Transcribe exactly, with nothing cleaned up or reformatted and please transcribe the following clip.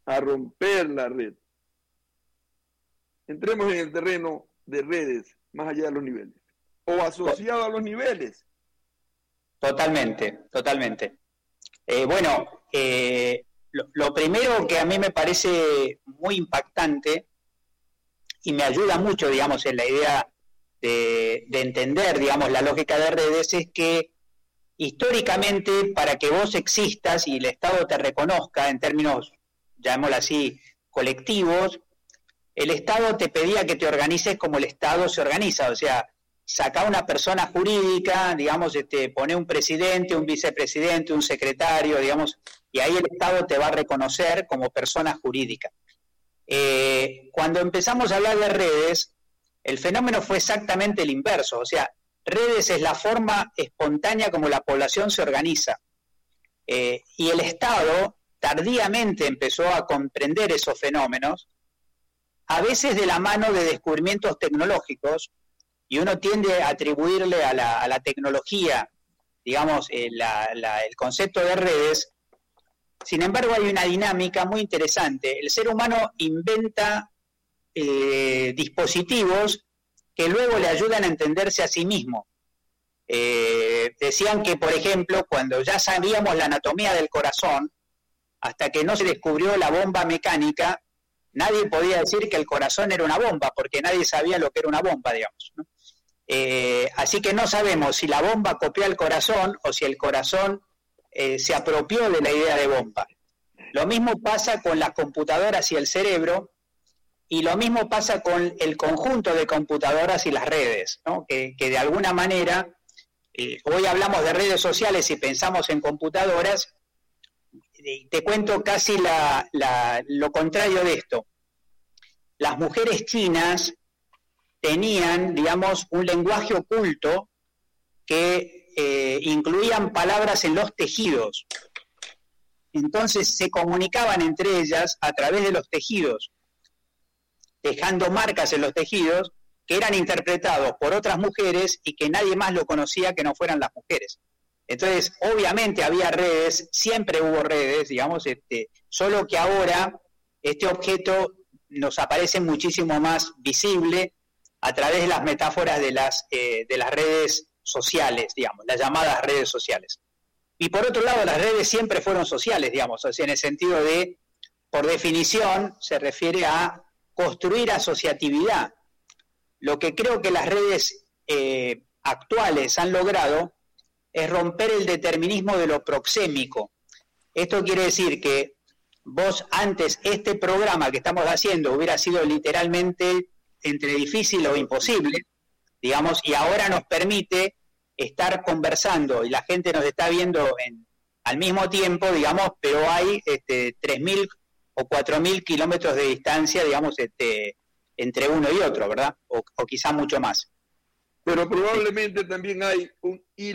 a romper la red. Entremos en el terreno de redes, más allá de los niveles, o asociado a los niveles. Totalmente, totalmente. Eh, bueno, eh, lo, lo primero que a mí me parece muy impactante y me ayuda mucho, digamos, en la idea de, de entender, digamos, la lógica de redes es que históricamente, para que vos existas y el Estado te reconozca en términos, llamémoslo así, colectivos, el Estado te pedía que te organices como el Estado se organiza, o sea, saca una persona jurídica, digamos, este, pone un presidente, un vicepresidente, un secretario, digamos, y ahí el Estado te va a reconocer como persona jurídica. Eh, cuando empezamos a hablar de redes, el fenómeno fue exactamente el inverso, o sea, redes es la forma espontánea como la población se organiza. Eh, y el Estado tardíamente empezó a comprender esos fenómenos, a veces de la mano de descubrimientos tecnológicos, y uno tiende a atribuirle a la, a la tecnología, digamos, eh, la, la, el concepto de redes. Sin embargo, hay una dinámica muy interesante. El ser humano inventa eh, dispositivos que luego le ayudan a entenderse a sí mismo. Eh, decían que, por ejemplo, cuando ya sabíamos la anatomía del corazón, hasta que no se descubrió la bomba mecánica, nadie podía decir que el corazón era una bomba, porque nadie sabía lo que era una bomba, digamos, ¿no? Eh, así que no sabemos si la bomba copió al corazón o si el corazón eh, se apropió de la idea de bomba. Lo mismo pasa con las computadoras y el cerebro, y lo mismo pasa con el conjunto de computadoras y las redes, ¿no? que, que de alguna manera, eh, hoy hablamos de redes sociales y pensamos en computadoras. Te cuento casi la, la, lo contrario de esto. Las mujeres chinas tenían, digamos, un lenguaje oculto que eh, incluían palabras en los tejidos. Entonces se comunicaban entre ellas a través de los tejidos, dejando marcas en los tejidos que eran interpretados por otras mujeres y que nadie más lo conocía que no fueran las mujeres. Entonces, obviamente había redes, siempre hubo redes, digamos, este, solo que ahora este objeto nos aparece muchísimo más visible a través de las metáforas de las, eh, de las redes sociales, digamos, las llamadas redes sociales. Y por otro lado, las redes siempre fueron sociales, digamos, o sea, en el sentido de, por definición, se refiere a construir asociatividad. Lo que creo que las redes eh, actuales han logrado es romper el determinismo de lo proxémico. Esto quiere decir que vos antes, este programa que estamos haciendo hubiera sido literalmente entre difícil o imposible, digamos, y ahora nos permite estar conversando y la gente nos está viendo en, al mismo tiempo, digamos, pero hay este, tres mil o cuatro mil kilómetros de distancia, digamos, este, entre uno y otro, ¿verdad? O, o quizá mucho más. Pero probablemente también hay un